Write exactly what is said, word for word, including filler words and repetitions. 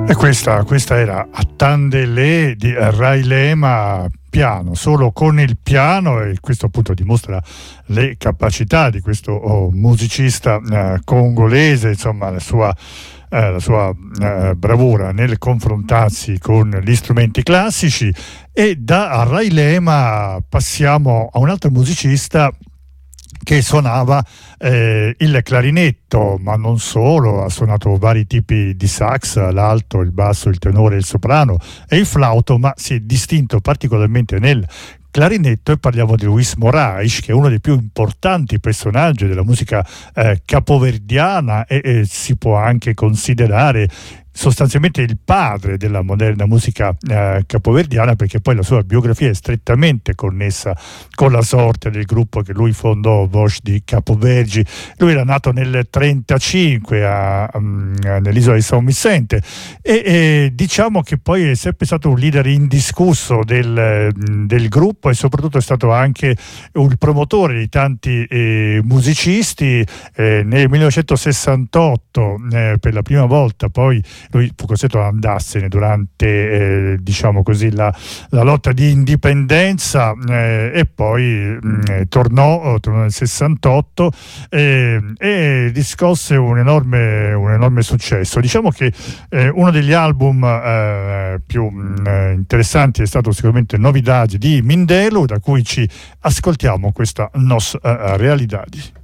E questa, questa era Attendez-les di Ray Lema, piano, solo con il piano, e questo appunto dimostra le capacità di questo oh, musicista eh, congolese, insomma la sua, eh, la sua eh, bravura nel confrontarsi con gli strumenti classici. E da Ray Lema passiamo a un altro musicista che suonava eh, il clarinetto, ma non solo, ha suonato vari tipi di sax, l'alto, il basso, il tenore, il soprano e il flauto, ma si è distinto particolarmente nel clarinetto, e parliamo di Luis Moraes, che è uno dei più importanti personaggi della musica eh, capoverdiana e, e si può anche considerare sostanzialmente il padre della moderna musica eh, capoverdiana, perché poi la sua biografia è strettamente connessa con la sorte del gruppo che lui fondò, Voz di Capoverdi. Lui era nato nel trentacinque a, um, nell'isola di San Vicente e, e diciamo che poi è sempre stato un leader indiscusso del, del gruppo, e soprattutto è stato anche un promotore di tanti eh, musicisti. Eh, nel millenovecentosessantotto eh, per la prima volta poi lui fu costretto ad andarsene durante eh, diciamo così la, la lotta di indipendenza eh, e poi mh, tornò, tornò nel sessantotto eh, e riscosse un enorme, un enorme successo. Diciamo che eh, uno degli album eh, più mh, interessanti è stato sicuramente Novidade di Mindelo, da cui ci ascoltiamo questa Nos uh, Realidade.